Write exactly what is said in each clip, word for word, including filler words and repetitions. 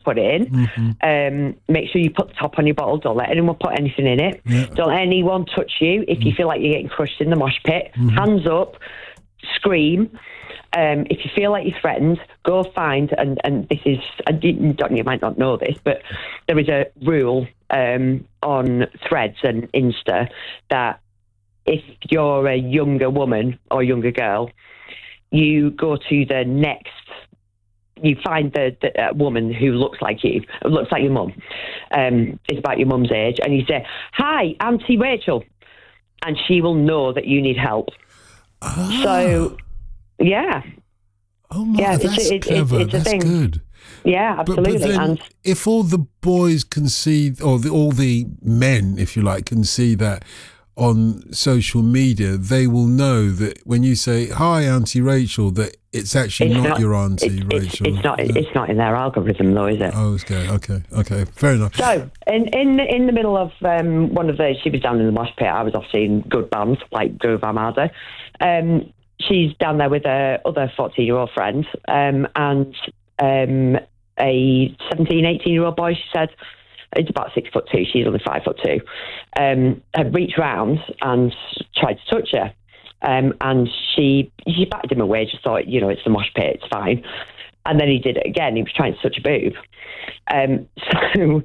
put it in. Mm-hmm. Um, make sure you put the top on your bottle. Don't let anyone put anything in it. Yeah. Don't let anyone touch you. If you feel like you're getting crushed in the mosh pit, Mm-hmm. hands up, scream. Um, if you feel like you're threatened, go find, and, and this is, I didn't, you might not know this, but there is a rule um, on Threads and Insta that if you're a younger woman or younger girl, you go to the next, you find the, the uh, woman who looks like you, looks like your mum, um, is about your mum's age, and you say, "Hi, Auntie Rachel," and she will know that you need help. Ah. So, yeah. Oh my, Yeah, that's it's, it's, clever. it's a That's thing. good. Yeah, But, absolutely. but then, and if all the boys can see, or the, all the men, if you like, can see that on social media, they will know that when you say, "Hi, Auntie Rachel," that it's actually it's not, not your Auntie it's, Rachel. It's, it's not. Yeah. It's not in their algorithm, though, is it? Oh, okay, okay, okay. Fair enough. So, in in the, in the middle of um, one of the, she was down in the mosh pit. I was off seeing good bands like Groove Armada. Um, she's down there with her other fourteen-year-old friend, um, and um, a seventeen, eighteen-year-old boy. She said, it's about six foot two. She's only five foot two. Um, had reached round and tried to touch her, um, and she she batted him away. Just thought, you know, it's the mosh pit, it's fine. And then he did it again. He was trying to touch a boob. Um, so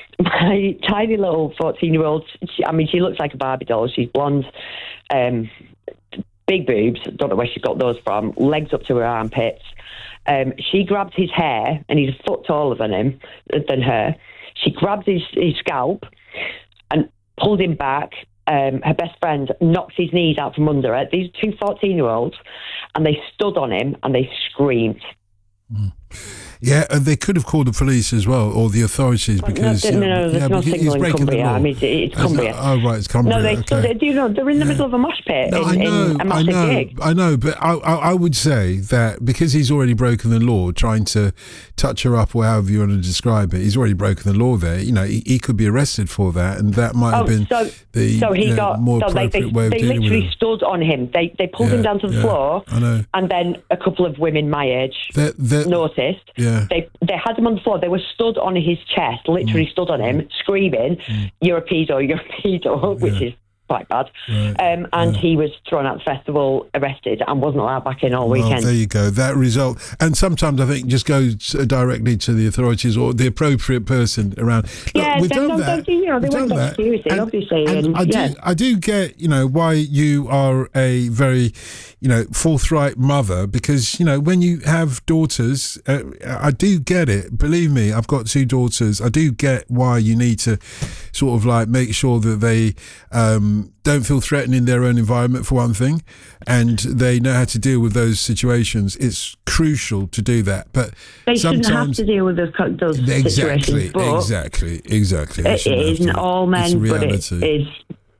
my tiny little fourteen-year-old, she, I mean, she looks like a Barbie doll. She's blonde, um, big boobs. Don't know where she got those from. Legs up to her armpits. Um, she grabbed his hair, and he's a foot taller than him, than her. She grabbed his, his scalp and pulled him back. Um, her best friend knocked his knees out from under her. These two fourteen-year-olds, and they stood on him and they screamed. Mm. Yeah, and they could have called the police as well, or the authorities, because no, no, no, there's yeah, no because signal he's in breaking Cumbria. the law. I mean, it's, it's Cumbria. Oh, right, it's Cumbria. No, they okay. stood. Do you know they're in the Yeah. middle of a mosh pit No, in, I know, in a I massive know, gig. I know, but I, I, I would say that because he's already broken the law, trying to touch her up, or however you want to describe it, he's already broken the law there. You know, he, he could be arrested for that, and that might have Oh, been so, the so he you know, got, more so they, appropriate they, way of they dealing with literally him. stood on him. They they pulled Yeah, him down to the yeah, floor, I know. and then a couple of women my age That, that, noticed. yeah. They they had him on the floor. They were stood on his chest, literally Mm. stood on him, screaming, Mm. "You're a pedo, you're a pedo," which Yeah. is quite bad. Right. Um, and Yeah. he was thrown out the festival, arrested, and wasn't allowed back in all Well, weekend. there you go. That result, and sometimes I think just go directly to the authorities or the appropriate person around. Look, Yeah, we've they- done no, that. they- you know, they We've went done to that. security, And- obviously, and and, I do, yeah. I do get, you know, why you are a very, you know, forthright mother, because you know when you have daughters, uh, I do get it. Believe me, I've got two daughters. I do get why you need to sort of like make sure that they um, don't feel threatened in their own environment, for one thing, and they know how to deal with those situations. It's crucial to do that, but They shouldn't have sometimes to deal with those, those exactly, situations. But exactly, exactly. They it, shouldn't it have isn't to. all It's men, but it reality. is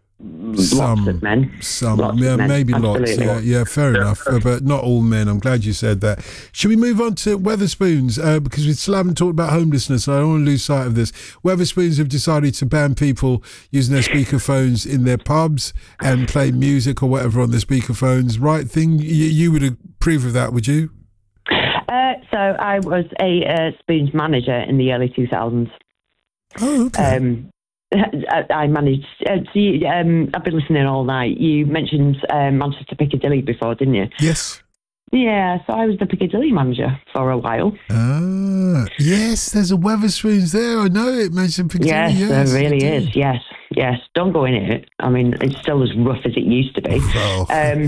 Some, lots of men. some, Lots of yeah, men, maybe lots. absolutely. Yeah, yeah, fair enough. Uh, but not all men. I'm glad you said that. Should we move on to Weatherspoons? Uh, because we still haven't talked about homelessness. I don't want to lose sight of this. Weatherspoons have decided to ban people using their speakerphones in their pubs and play music or whatever on their speakerphones. Right thing? You, you would approve of that, would you? Uh, so I was a uh, Spoons manager in the early two thousands. Oh, okay. Um, I, I managed. Uh, see, um, I've been listening all night. You mentioned um, Manchester Piccadilly before, didn't you? Yes. Yeah, so I was the Piccadilly manager for a while. Ah, yes, there's a Weatherspoons there. I know it. Mentioned Piccadilly. Yes, Yes, there really indeed. is. Yes, yes. Don't go in it. I mean, it's still as rough as it used to be. Well, Um,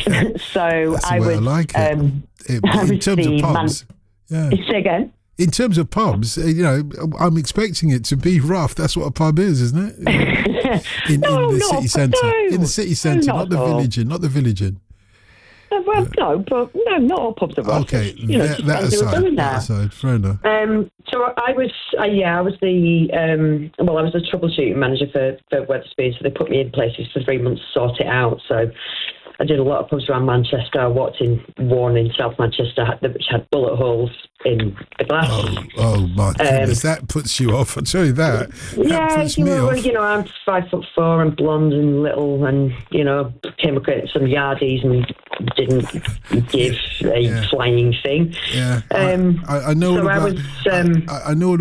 so that's the I way was. I like it. Um, It- I in was terms of the pubs, yeah. Say again. In terms of pubs, uh, you know, I'm expecting it to be rough. That's what a pub is, isn't it? In, No, in the not city a- centre, no. in the city centre, not not the at all. village inn, not the village inn. Uh, Well, no, but no, not all pubs are rough. Okay, You know, that, just that things they were aside, doing that there. aside, fair enough. Um, so I was, uh, yeah, I was the, um, well, I was the troubleshooting manager for, for Weatherspoons, so they put me in places for three months to sort it out. So I did a lot of pubs around Manchester. I walked in one in South Manchester, which had bullet holes in the glass. Oh, oh my goodness, that puts you off. I'll tell you that. That Yeah, puts you me know, off. you know, I'm five foot four and blonde and little, and you know, came across some yardies and didn't give a Yeah. flying thing. Yeah, Um, I, I, I know so all I about. was, um, I, I know all